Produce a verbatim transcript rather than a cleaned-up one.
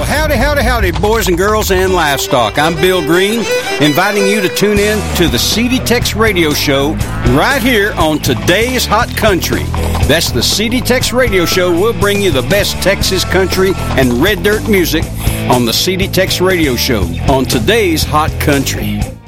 Well, howdy, howdy, howdy, boys and girls and livestock. I'm Bill Green, inviting you to tune in to the C D Tex Radio Show right here on Today's Hot Country. That's the C D Tex Radio Show. We'll bring you the best Texas country and red dirt music on the C D Tex Radio Show on Today's Hot Country.